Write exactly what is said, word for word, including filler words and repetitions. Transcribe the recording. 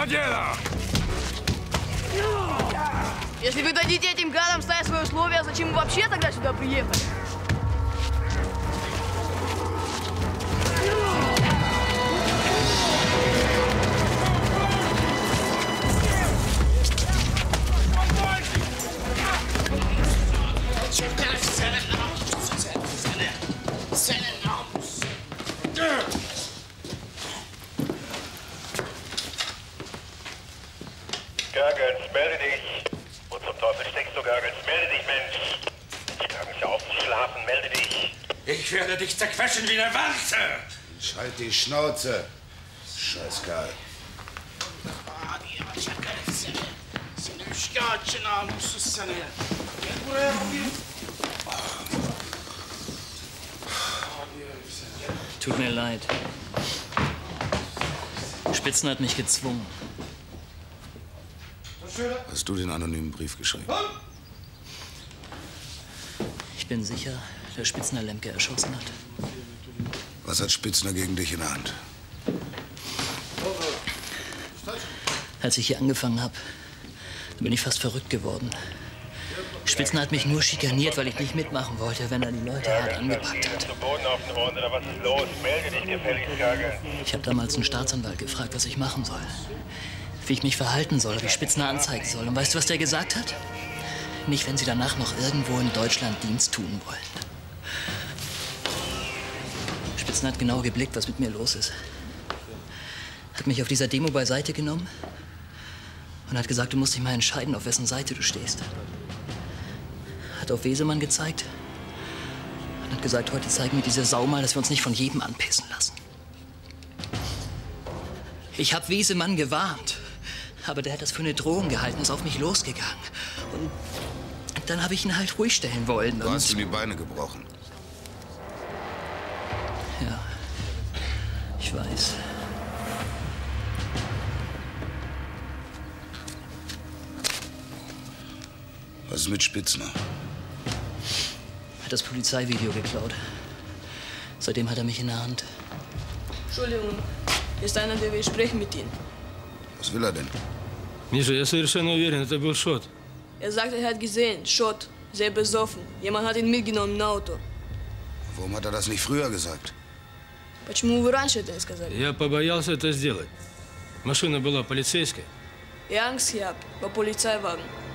Если вы дадите этим гадам ставить свои условия, зачем вы вообще тогда сюда приехали? Görgens, melde dich. Wo zum Teufel steckst du, Görgens? Melde dich, Mensch. Mensch, Görgens, hör auf zu schlafen, melde dich. Ich werde dich zerquetschen wie eine Wanze. Schalt die Schnauze, Scheißkerl. Tut mir leid. Spitzen hat mich gezwungen. Hast du den anonymen Brief geschrieben? Ich bin sicher, dass Spitzner Lemke erschossen hat. Was hat Spitzner gegen dich in der Hand? Als ich hier angefangen habe, bin ich fast verrückt geworden. Spitzner hat mich nur schikaniert, weil ich nicht mitmachen wollte, wenn er die Leute hart angepackt hat. Ich habe damals einen Staatsanwalt gefragt, was ich machen soll. Wie ich mich verhalten soll, ob ich Spitzner anzeigen soll. Und weißt du, was der gesagt hat? Nicht, wenn sie danach noch irgendwo in Deutschland Dienst tun wollen. Spitzner hat genau geblickt, was mit mir los ist. Hat mich auf dieser Demo beiseite genommen und hat gesagt, du musst dich mal entscheiden, auf wessen Seite du stehst. Hat auf Wesemann gezeigt und hat gesagt, heute zeigen wir diese Sau mal, dass wir uns nicht von jedem anpissen lassen. Ich habe Wesemann gewarnt, aber der hat das für eine Drohung gehalten, ist auf mich losgegangen. Und dann habe ich ihn halt ruhig stellen wollen. Du hast ihm die Beine gebrochen. Ja, ich weiß. Was ist mit Spitzner? Hat das Polizeivideo geklaut. Seitdem hat er mich in der Hand. Entschuldigung, hier ist einer, der will sprechen mit Ihnen. Was will er denn? Миша, я совершенно уверен, это был шот. Er sagt, er hat gesehen, Schott, sehr besoffen. Jemand hat ihn mitgenommen im Auto. Warum hat er das nicht früher gesagt? Почему вы раньше это не сказали? Я побоялся это сделать. Машина была полицейская. Я Angst gehabt, war Polizeiwagen.